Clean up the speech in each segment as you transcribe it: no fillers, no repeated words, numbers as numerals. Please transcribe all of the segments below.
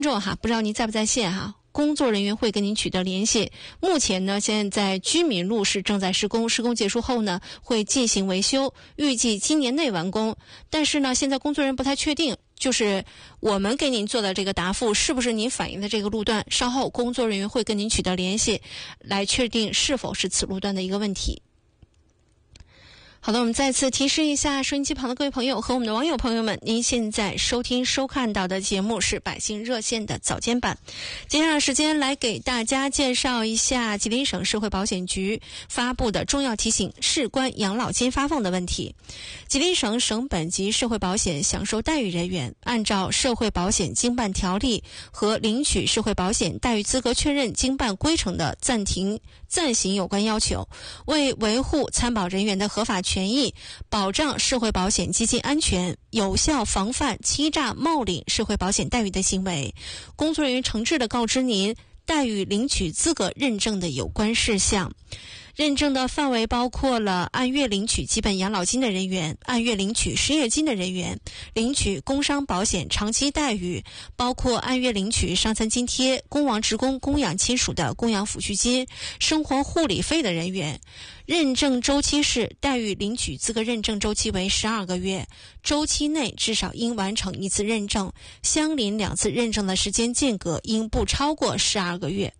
众哈，不知道您在不在线哈？工作人员会跟您取得联系。目前呢，现在居民路是正在施工，施工结束后呢，会进行维修，预计今年内完工。但是呢，现在工作人员不太确定，就是我们给您做的这个答复是不是您反映的这个路段，稍后工作人员会跟您取得联系，来确定是否是此路段的一个问题。好的，我们再次提示一下收音机旁的各位朋友和我们的网友朋友们，您现在收听收看到的节目是百姓热线的早间版。接下来时间来给大家介绍一下吉林省社会保险局发布的重要提醒事关养老金发放的问题。吉林省省本级社会保险享受待遇人员按照社会保险经办条例和领取社会保险待遇资格确认经办规程的暂行有关要求，为维护参保人员的合法权益，保障社会保险基金安全，有效防范欺诈冒领社会保险待遇的行为，工作人员诚挚地告知您待遇领取资格认证的有关事项。认证的范围包括了按月领取基本养老金的人员，按月领取失业金的人员，领取工伤保险长期待遇，包括按月领取伤残津贴、工亡职工供养亲属的供养抚恤金、生活护理费的人员。认证周期是待遇领取资格认证周期为12个月，周期内至少应完成1次认证，相邻2次认证的时间间隔应不超过12个月。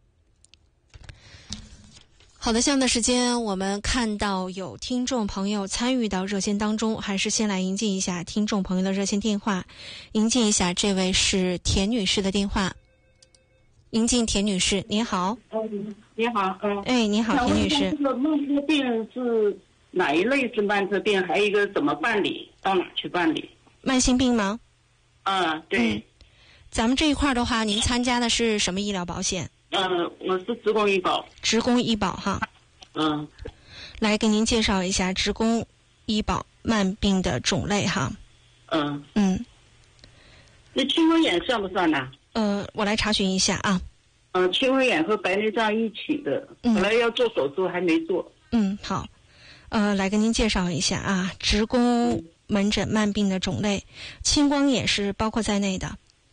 好的，下面的时间我们看到有听众朋友参与到热线当中，还是先来迎接一下听众朋友的热线电话。迎接一下，这位是田女士的电话。迎进田女士，您好。 你好， 你好，田女士。 这个慢性病是哪一类是慢性病？还有一个怎么办理？到哪去办理？ 慢性病吗？ 对。 咱们这一块的话，您参加的是什么医疗保险？ 我是职工医保。 职工医保哈。来给您介绍一下职工医保慢病的种类哈。 那青光眼算不算呢？ 我来查询一下啊。 青光眼和白内障一起的，本来要做手术还没做。 好。来跟您介绍一下啊，职工门诊慢病的种类，青光眼是包括在内的。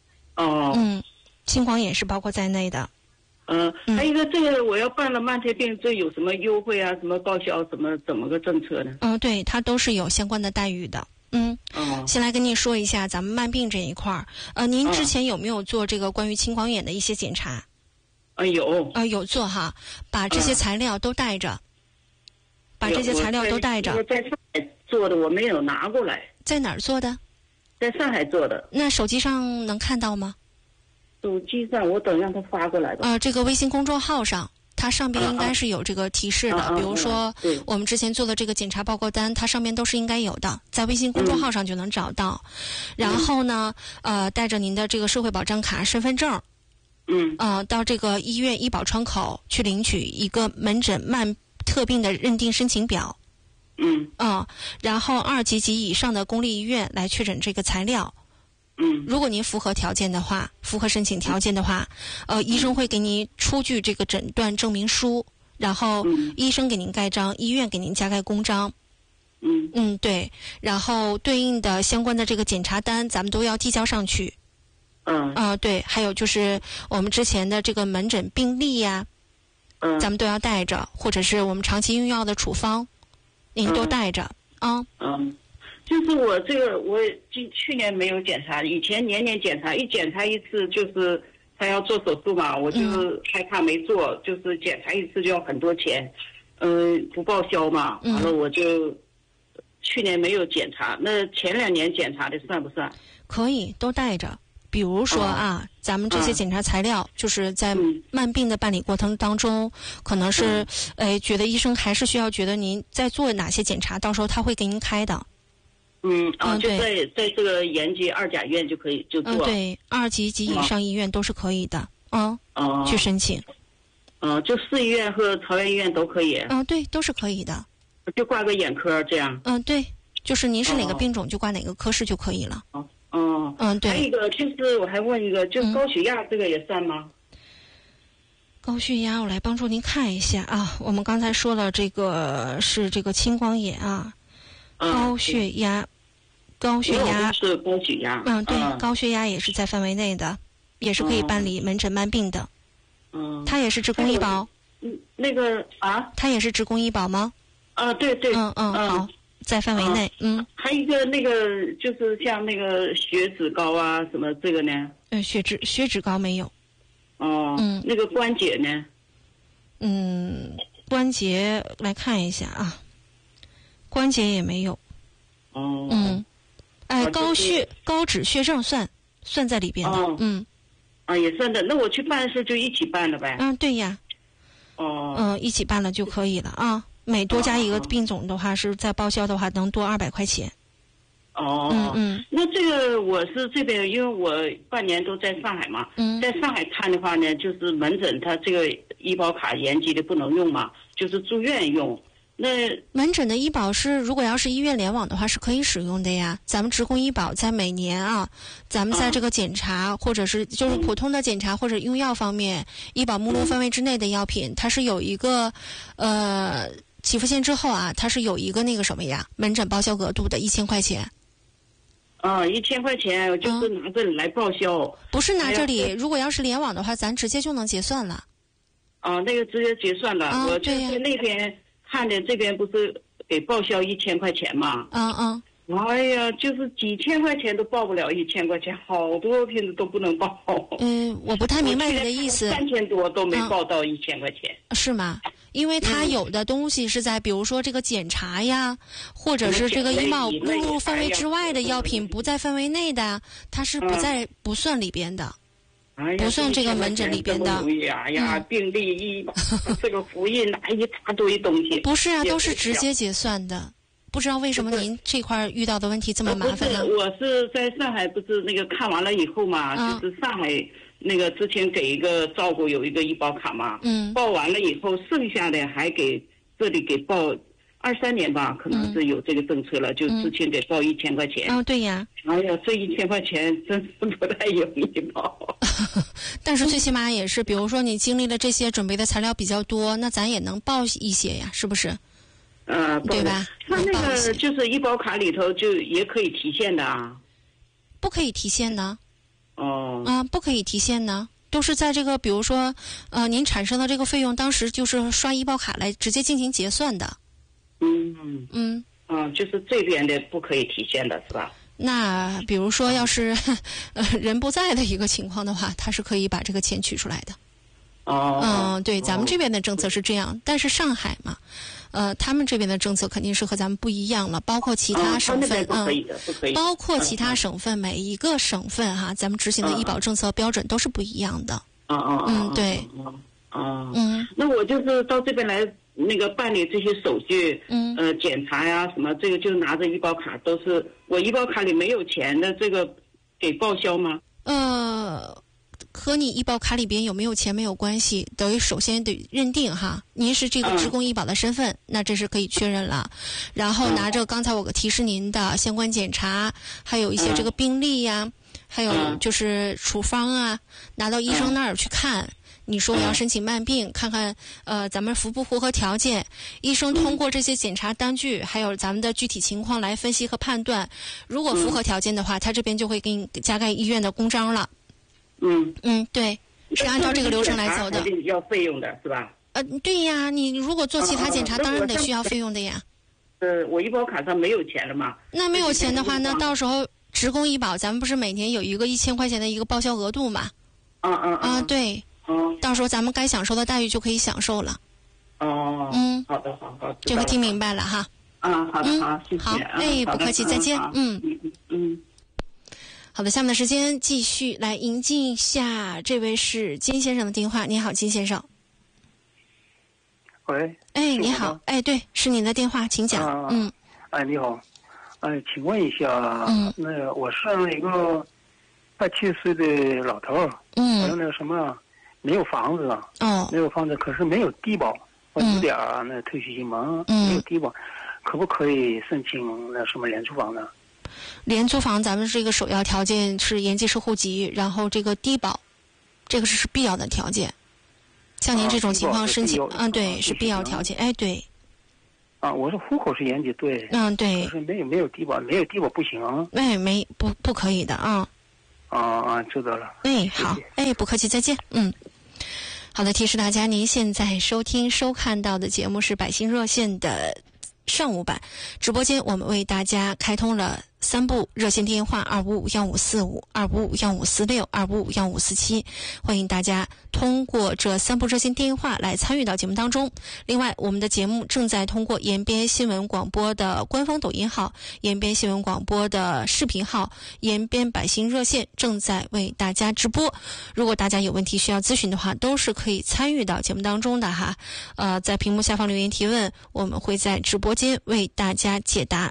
青光眼是包括在内的。 还有一个，这个我要办了慢性病，这有什么优惠啊？什么报销？怎么个政策呢？ 对，它都是有相关的待遇的。先来跟您说一下咱们慢病这一块儿。您之前有没有做这个关于青光眼的一些检查？有做哈，把这些材料都带着。把这些材料都带着。 我在上海做的，我没有拿过来。 在哪儿做的？ 在上海做的。 那手机上能看到吗？ 手机上我等让他发过来吧。 这个微信公众号上，它上边应该是有这个提示的。比如说，我们之前做的这个检查报告单，它上面都是应该有的，在微信公众号上就能找到。然后呢，带着您的这个社会保障卡、身份证，到这个医院医保窗口去领取一个门诊慢特病的认定申请表。然后2级及以上的公立医院来确诊这个材料。如果您符合条件的话，符合申请条件的话，医生会给您出具这个诊断证明书，然后医生给您盖章，医院给您加盖公章。对，然后对应的相关的这个检查单，咱们都要递交上去。对，还有就是我们之前的这个门诊病历呀，咱们都要带着，或者是我们长期用药的处方，您都带着啊。 就是我这个，我去年没有检查，以前年年检查，一检查一次就是他要做手术嘛，我就是害怕没做，就是检查一次就要很多钱，不报销嘛，完了我就去年没有检查，那前2年检查的算不算？ 可以，都带着。比如说咱们这些检查材料，就是在慢病的办理过程当中，可能是觉得医生还是需要觉得您在做哪些检查，到时候他会给您开的。 就在这个延吉2甲医院就可以就做。 对，2级及以上医院都是可以的。去申请。 就市医院和朝阳医院都可以。 对，都是可以的。 就挂个眼科这样。 对，就是您是哪个病种就挂哪个科室就可以了。对。 还有一个就是我还问一个，就高血压这个也算吗？ 高血压，我来帮助您看一下啊。我们刚才说了，这个是这个青光眼啊，高血压。 是高血压。 对，高血压也是在范围内的。 也是可以办理门诊慢病的。它也是职工医保。 那个啊， 它也是职工医保吗？ 啊，对对。 好，在范围内。 还有一个那个就是像那个血脂高啊什么这个呢？ 血脂高没有。 那个关节呢？ 关节来看一下啊，关节也没有。高脂血症算在里边的。 也算的。那我去办事就一起办了呗。 对呀。一起办了就可以了啊。每多加一个病种的话，是在报销的话能多200块钱。 那这个我是这边，因为我半年都在上海嘛。在上海看的话呢，就是门诊它这个医保卡延期的不能用嘛，就是住院用。那门诊的医保是，如果要是医院联网的话，是可以使用的呀。咱们职工医保在每年啊，咱们在这个检查或者是就是普通的检查或者用药方面，医保目录范围之内的药品，它是有一个起付线之后啊，它是有一个那个什么呀，门诊报销额度的1000块钱。 1000块钱就是拿这里来报销。 不是拿这里，如果要是联网的话，咱直接就能结算了。 那个直接结算了。我就在那边看的，这边不是给报销1000块钱嘛？哎呀，就是几千块钱都报不了1000块钱，好多片子都不能报。 我不太明白你的意思。 3000多都没报到1000块钱。 是吗？因为它有的东西是在，比如说这个检查呀，或者是这个医保目录范围之外的药品不在范围内的，它是不算里边的。不算这个门诊里边的。 病历医保这个复印拿一大堆东西。 不是啊，都是直接结算的。不知道为什么您这块遇到的问题这么麻烦呢？ 我是在上海，不是那个看完了以后嘛，就是上海那个之前给一个照顾有一个医保卡嘛，报完了以后，剩下的还给这里给报23年吧，可能是有这个政策了，就之前给报1000块钱。 对呀。 哎呀，这1000块钱真是不太容易报。 但是最起码也是，比如说你经历了这些，准备的材料比较多，那咱也能报一些呀，是不是？对吧？ 他那个就是医保卡里头就也可以提现的啊。 不可以提现呢。不可以提现呢，都是在这个，比如说，您产生的这个费用，当时就是刷医保卡来直接进行结算的。 就是这边的不可以提现的是吧？ 那比如说，要是人不在的一个情况的话，他是可以把这个钱取出来的。对，咱们这边的政策是这样，但是上海嘛。他们这边的政策肯定是和咱们不一样了，包括其他省份，包括其他省份，每一个省份哈，咱们执行的医保政策标准都是不一样的。对。 那我就是到这边来那个办理这些手续，检查呀什么，这个就拿着医保卡，都是我医保卡里没有钱的，这个给报销吗？ 和你医保卡里边有没有钱没有关系，首先得认定哈，您是这个职工医保的身份，那这是可以确认了。然后拿着刚才我提示您的相关检查，还有一些这个病历呀，还有就是处方啊，拿到医生那儿去看。你说我要申请慢病，看看咱们符不符合条件，医生通过这些检查单据还有咱们的具体情况来分析和判断，如果符合条件的话，他这边就会给你加盖医院的公章了。对，是按照这个流程来走的。 要费用的是吧？ 对呀，你如果做其他检查，当然得需要费用的呀。 我医保卡上没有钱了嘛？ 那没有钱的话，那到时候职工医保咱们不是每年有一个1000块钱的一个报销额度嘛？对。到时候咱们该享受的待遇就可以享受了。 好的，好， 这个听明白了哈。 好的，好，谢谢。 好，不客气，再见。好的，下面的时间继续来迎接一下这位是金先生的电话。你好，金先生。 喂。 你好。对，是您的电话，请讲。 你好。请问一下，那我是一个80岁的老头儿。还有那个什么，没有房子。没有房子，可是没有低保。我有点那退休金嘛，没有低保，可不可以申请那什么廉租房呢？ 廉租房咱们这个首要条件是延期式户籍，然后这个低保，这个是必要的条件。像您这种情况申请，对，是必要条件。对。 我说户口是延期，对。 对。 可是没有低保，没有低保不行。 不可以的啊。 知道了。 好，不客气，再见。好的，提示大家，您现在收看到的节目是百姓热线的上午版直播间，我们为大家开通了3部热线电话：255-1545、255-1546、255-1547，欢迎大家通过这3部热线电话来参与到节目当中。另外，我们的节目正在通过延边新闻广播的官方抖音号、延边新闻广播的视频号、延边百姓热线正在为大家直播。如果大家有问题需要咨询的话，都是可以参与到节目当中的哈。在屏幕下方留言提问，我们会在直播间为大家解答。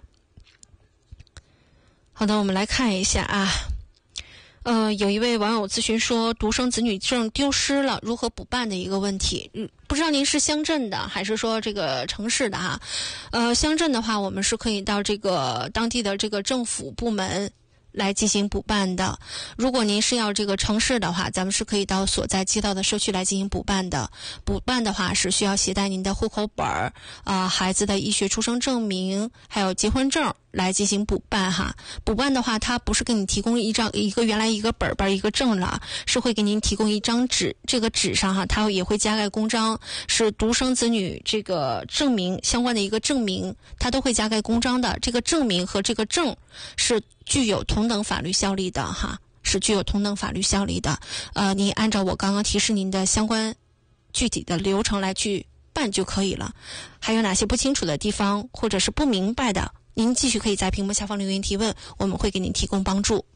好的，我们来看一下啊。有一位网友咨询说，独生子女证丢失了，如何补办的一个问题。不知道您是乡镇的还是说这个城市的哈？乡镇的话，我们是可以到这个当地的这个政府部门来进行补办的。如果您是要这个城市的话，咱们是可以到所在街道的社区来进行补办的。补办的话是需要携带您的户口本儿、孩子的医学出生证明，还有结婚证来进行补办哈。补办的话，它不是给你提供一个原来一个本一个证了，是会给您提供一张纸，这个纸上哈，它也会加盖公章，是独生子女这个证明相关的一个证明，它都会加盖公章的。这个证明和这个证是具有同等法律效力的哈，是具有同等法律效力的。您按照我刚刚提示您的相关具体的流程来去办就可以了。还有哪些不清楚的地方或者是不明白的，您继续可以在屏幕下方留言提问，我们会给您提供帮助。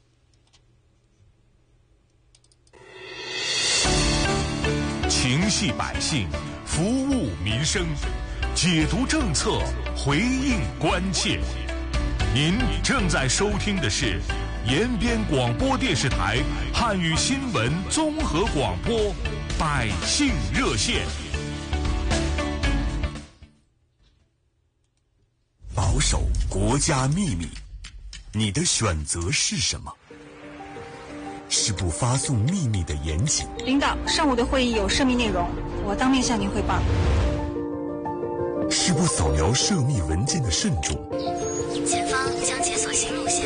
情系百姓，服务民生，解读政策，回应关切。您正在收听的是延边广播电视台汉语新闻综合广播百姓热线。 保守国家秘密，你的选择是什么？是不发送秘密的严谨。 领导，上午的会议有涉密内容，我当面向您汇报。 是不扫描涉密文件的慎重。 前方将解锁新路线。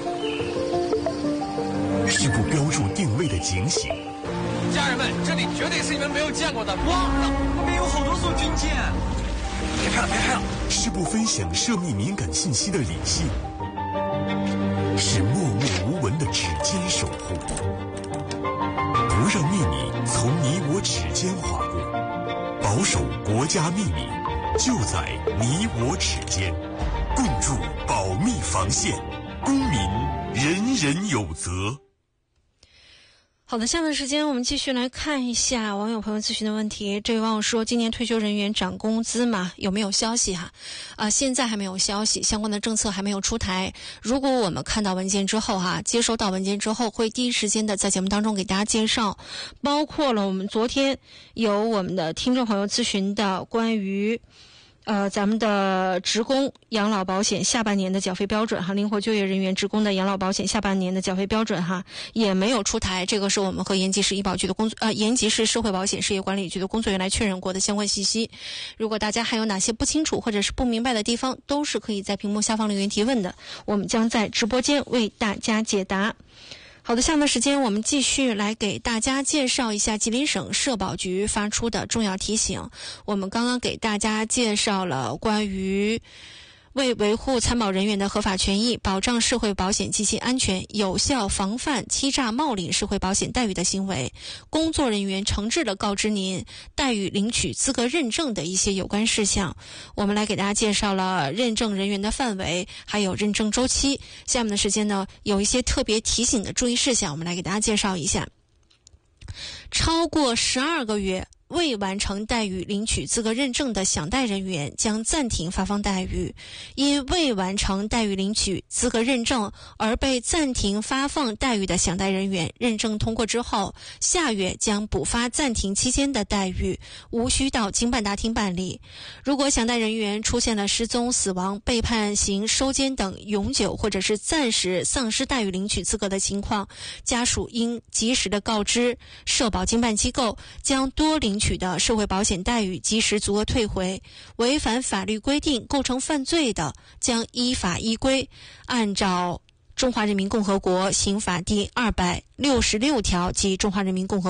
是不标注定位的警醒。 家人们，这里绝对是你们没有见过的。哇，后面有好多艘军舰！别拍了，别拍了！ 是不分享涉密敏感信息的理性。是默默无闻的指尖守护，不让秘密从你我指尖划过，保守国家秘密就在你我指间，共筑保密防线，公民人人有责。 好的，下面时间我们继续来看一下网友朋友咨询的问题。这位网友说，今年退休人员涨工资吗？有没有消息哈？现在还没有消息，相关的政策还没有出台。如果我们看到文件之后哈，接收到文件之后，会第一时间的在节目当中给大家介绍，包括了我们昨天有我们的听众朋友咨询的关于咱们的职工养老保险下半年的缴费标准哈，灵活就业人员职工的养老保险下半年的缴费标准哈，也没有出台。这个是我们和延吉市医保局的延吉市社会保险事业管理局的工作人员来确认过的相关信息。如果大家还有哪些不清楚或者是不明白的地方，都是可以在屏幕下方留言提问的，我们将在直播间为大家解答。好的，下面时间我们继续来给大家介绍一下吉林省社保局发出的重要提醒。我们刚刚给大家介绍了关于为维护参保人员的合法权益，保障社会保险及其安全，有效防范欺诈冒领社会保险待遇的行为，工作人员诚挚地告知您待遇领取资格认证的一些有关事项。我们来给大家介绍了认证人员的范围，还有认证周期。下面的时间呢，有一些特别提醒的注意事项，我们来给大家介绍一下。超过12个月未完成待遇领取资格认证的享贷人员将暂停发放待遇，因未完成待遇领取资格认证而被暂停发放待遇的享贷人员，认证通过之后，下月将补发暂停期间的待遇，无需到经办大厅办理。如果享贷人员出现了失踪、死亡、被判刑、收监等永久或者是暂时丧失待遇领取资格的情况，家属应及时的告知社保经办机构，将多领取的社会保险待遇及时足额退回。违反法律规定构成犯罪的，将依法依规按照中华人民共和国刑法第266条及中华人民共和